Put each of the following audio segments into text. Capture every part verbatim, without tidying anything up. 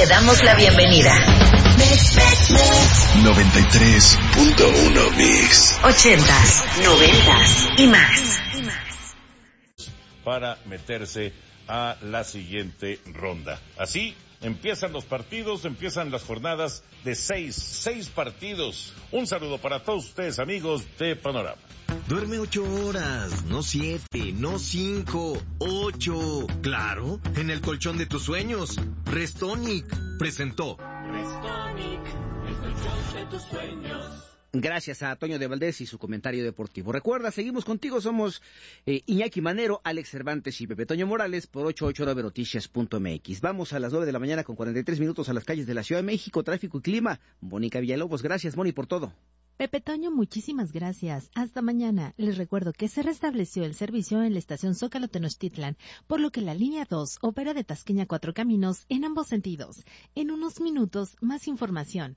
Te damos la bienvenida. noventa y tres punto uno Mix. Ochentas, noventas y más. Para meterse a la siguiente ronda. Así empiezan los partidos, empiezan las jornadas de seis, seis partidos. Un saludo para todos ustedes, amigos de Panorama. Duerme ocho horas, no siete, no cinco, ocho. Claro, en el colchón de tus sueños. Restonic presentó. Restonic, el colchón de tus sueños. Gracias a Toño de Valdés y su comentario deportivo. Recuerda, seguimos contigo, somos eh, Iñaki Manero, Alex Cervantes y Pepe Toño Morales por ochocientos ochenta y nueve noticias punto m x. Vamos a las nueve de la mañana con cuarenta y tres minutos a las calles de la Ciudad de México, tráfico y clima. Mónica Villalobos, gracias, Moni, por todo. Pepe Toño, muchísimas gracias. Hasta mañana. Les recuerdo que se restableció el servicio en la estación Zócalo Tenochtitlan, por lo que la línea dos opera de Tasqueña a Cuatro Caminos en ambos sentidos. En unos minutos, más información.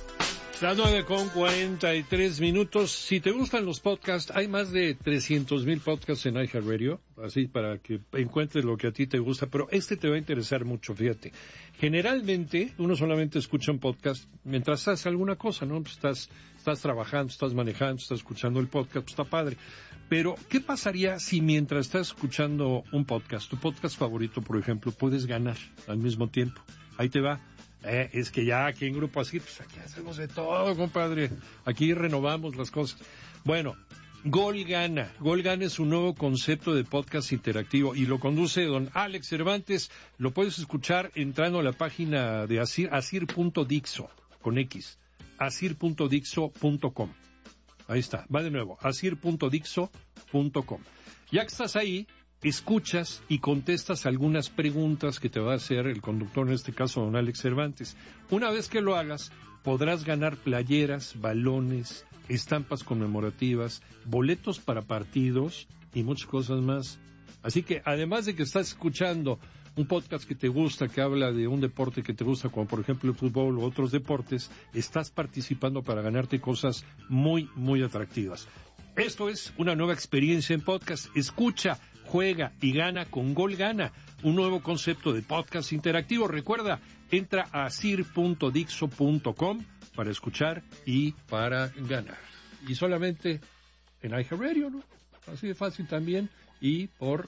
Las nueve con cuarenta y tres minutos. Si te gustan los podcasts, hay más de trescientos mil podcasts en iHeartRadio, así para que encuentres lo que a ti te gusta, pero este te va a interesar mucho, fíjate. Generalmente, uno solamente escucha un podcast mientras haces alguna cosa, ¿no? Pues estás, estás trabajando, estás manejando, estás escuchando el podcast, pues está padre. Pero, ¿qué pasaría si mientras estás escuchando un podcast, tu podcast favorito, por ejemplo, puedes ganar al mismo tiempo? Ahí te va. Eh, es que ya aquí en Grupo Asir, pues aquí hacemos de todo, compadre. Aquí renovamos las cosas. Bueno, Gol Gana. Gol Gana es un nuevo concepto de podcast interactivo y lo conduce don Alex Cervantes. Lo puedes escuchar entrando a la página de Asir, asir punto dixo, con X, asir punto dixo punto com. Ahí está, va de nuevo, asir punto dixo punto com. Ya que estás ahí, escuchas y contestas algunas preguntas que te va a hacer el conductor, en este caso don Alex Cervantes. Una vez que lo hagas, podrás ganar playeras, balones, estampas conmemorativas, boletos para partidos y muchas cosas más. Así que además de que estás escuchando un podcast que te gusta, que habla de un deporte que te gusta, como por ejemplo el fútbol u otros deportes, estás participando para ganarte cosas muy, muy atractivas. Esto es una nueva experiencia en podcast. Escucha, juega y gana con Gol Gana, un nuevo concepto de podcast interactivo. Recuerda, entra a asir punto dixo punto com para escuchar y para ganar. Y solamente en iHeartRadio, ¿no? Así de fácil también. Y por...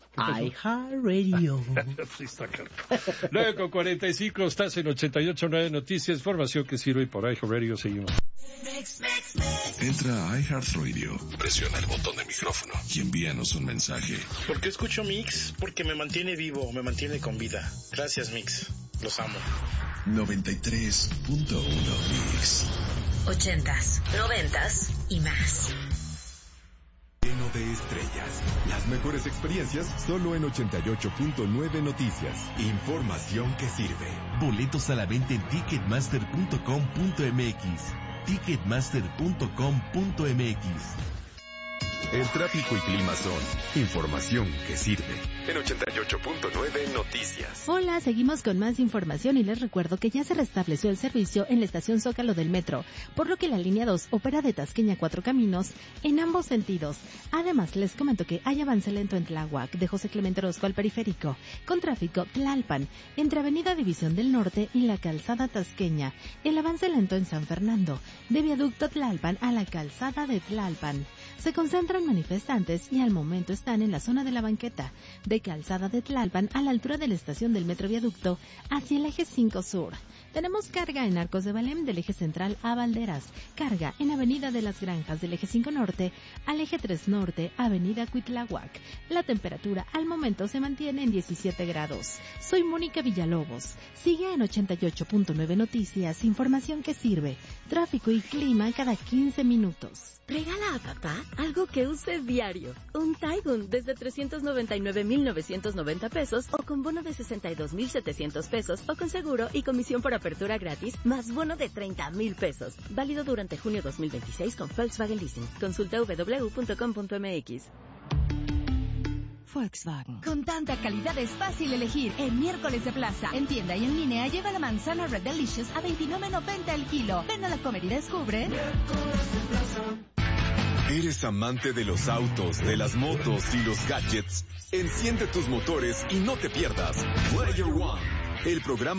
iHeartRadio. nueve con cuarenta y cinco, estás en ochenta y ocho punto nueve Noticias, información que sirve y por iHeartRadio seguimos. Entra a iHeartRadio, presiona el botón de micrófono y envíanos un mensaje. ¿Por qué escucho Mix? Porque me mantiene vivo, me mantiene con vida. Gracias, Mix. Los amo. noventa y tres punto uno Mix. Ochentas, noventas y más. Lleno de estrellas. Las mejores experiencias solo en ochenta y ocho punto nueve Noticias. Información que sirve. Boletos a la venta en ticketmaster punto com punto m x. ticketmaster punto com punto m x. El tráfico y clima son información que sirve en ochenta y ocho punto nueve Noticias. Hola, seguimos con más información y les recuerdo que ya se restableció el servicio en la estación Zócalo del metro, por lo que la línea dos opera de Tasqueña a Cuatro Caminos en ambos sentidos. Además, les comento que hay avance lento en Tláhuac, de José Clemente Orozco al Periférico, con tráfico Tlalpan, entre Avenida División del Norte y la Calzada Tasqueña. El avance lento en San Fernando, de Viaducto Tlalpan a la Calzada de Tlalpan. Se concentran manifestantes y al momento están en la zona de la banqueta, de Calzada de Tlalpan a la altura de la estación del Metro Viaducto hacia el eje cinco Sur. Tenemos carga en Arcos de Belém del eje central a Valderas, carga en Avenida de las Granjas del eje cinco Norte al eje tres Norte, Avenida Cuitláhuac. La temperatura al momento se mantiene en diecisiete grados. Soy Mónica Villalobos. Sigue en ochenta y ocho punto nueve Noticias, información que sirve, tráfico y clima cada quince minutos. Regala a papá algo que use diario. Un Taigun desde trescientos noventa y nueve mil novecientos noventa pesos o con bono de sesenta y dos mil setecientos pesos o con seguro y comisión por apertura gratis más bono de treinta mil pesos. Válido durante junio dos mil veintiséis con Volkswagen Leasing. Consulta doble u doble u doble u punto com punto m x. Volkswagen. Con tanta calidad es fácil elegir. En miércoles de plaza, en tienda y en línea, lleva la manzana Red Delicious a veintinueve noventa el kilo. Ven a la comer y descubre. ¿Eres amante de los autos, de las motos y los gadgets? Enciende tus motores y no te pierdas Player One, el programa